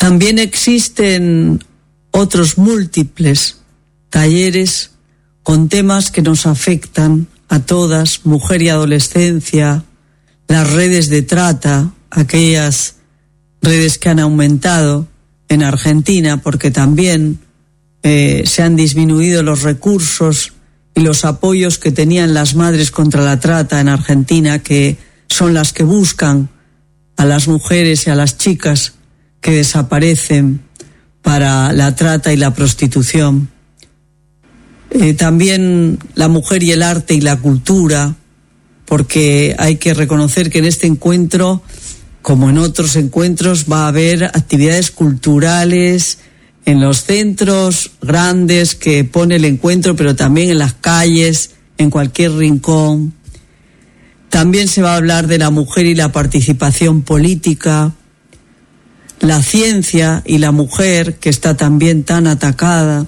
También existen otros múltiples talleres con temas que nos afectan a todas, mujer y adolescencia, las redes de trata, aquellas redes que han aumentado en Argentina porque también se han disminuido los recursos y los apoyos que tenían las madres contra la trata en Argentina, que son las que buscan a las mujeres y a las chicas que desaparecen para la trata y la prostitución. También la mujer y el arte y la cultura, porque hay que reconocer que en este encuentro, como en otros encuentros, va a haber actividades culturales en los centros grandes que pone el encuentro, pero también en las calles, en cualquier rincón. También se va a hablar de la mujer y la participación política, la ciencia y la mujer, que está también tan atacada,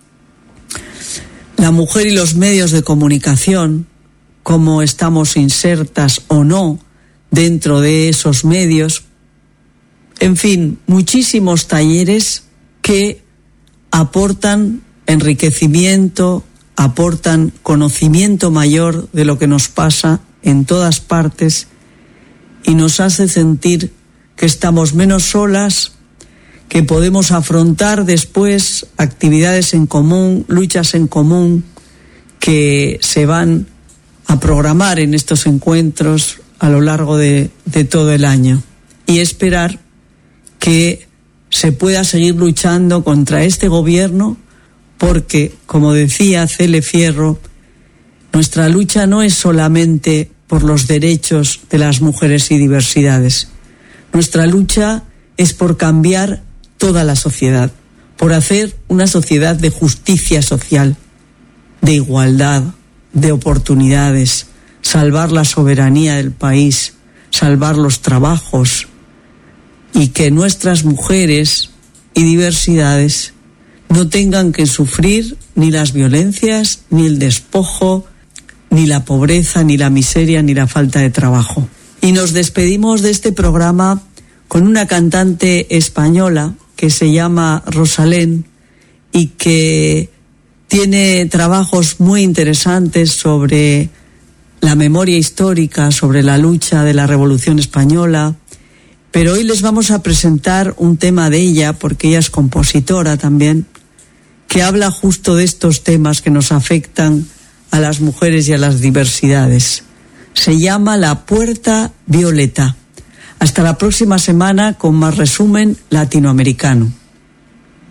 la mujer y los medios de comunicación, cómo estamos insertas o no dentro de esos medios. En fin, muchísimos talleres que aportan enriquecimiento, aportan conocimiento mayor de lo que nos pasa en todas partes y nos hace sentir que estamos menos solas, que podemos afrontar después actividades en común, luchas en común que se van a programar en estos encuentros a lo largo de todo el año, y esperar que se pueda seguir luchando contra este gobierno porque, como decía Cele Fierro, nuestra lucha no es solamente por los derechos de las mujeres y diversidades. Nuestra lucha es por cambiar toda la sociedad, por hacer una sociedad de justicia social, de igualdad, de oportunidades, salvar la soberanía del país, salvar los trabajos, y que nuestras mujeres y diversidades no tengan que sufrir ni las violencias, ni el despojo, ni la pobreza, ni la miseria, ni la falta de trabajo. Y nos despedimos de este programa con una cantante española que se llama Rosalén y que tiene trabajos muy interesantes sobre la memoria histórica, sobre la lucha de la Revolución Española. Pero hoy les vamos a presentar un tema de ella, porque ella es compositora también, que habla justo de estos temas que nos afectan a las mujeres y a las diversidades. Se llama La Puerta Violeta. Hasta la próxima semana con más resumen latinoamericano.